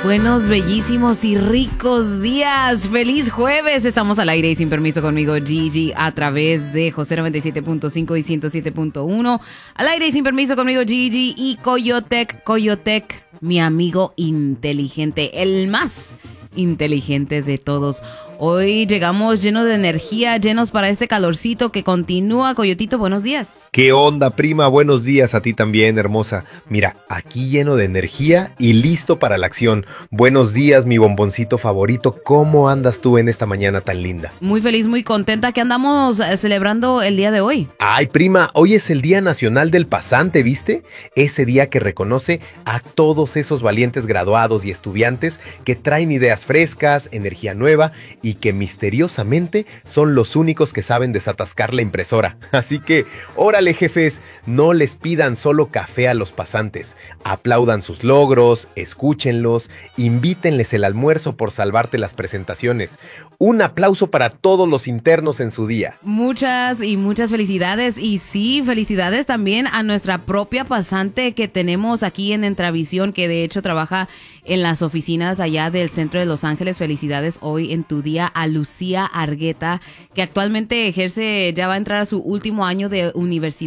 Buenos, bellísimos y ricos días. ¡Feliz jueves! Estamos al aire y sin permiso conmigo, Gigi, a través de José 97.5 y 107.1. Al aire y sin permiso conmigo, Gigi y Coyotec. Coyotec, mi amigo inteligente, el más inteligente de todos. Hoy llegamos llenos de energía, llenos para este calorcito que continúa. Coyotito, buenos días. ¿Qué onda, prima? Buenos días a ti también, hermosa. Mira, aquí lleno de energía y listo para la acción. Buenos días, mi bomboncito favorito. ¿Cómo andas tú en esta mañana tan linda? Muy feliz, muy contenta. ¿Qué andamos celebrando el día de hoy? Ay, prima, hoy es el Día Nacional del Pasante, ¿viste? Ese día que reconoce a todos esos valientes graduados y estudiantes que traen ideas frescas, energía nueva y que misteriosamente son los únicos que saben desatascar la impresora. Así que, órale, jefes, no les pidan solo café a los pasantes. Aplaudan sus logros, escúchenlos, invítenles el almuerzo por salvarte las presentaciones. Un aplauso para todos los internos en su día. Muchas y muchas felicidades. Y sí, felicidades también a nuestra propia pasante que tenemos aquí en Entravisión, que de hecho trabaja en las oficinas allá del centro de Los Ángeles. Felicidades hoy en tu día a Lucía Argueta, que actualmente ejerce, ya va a entrar a su último año de universidad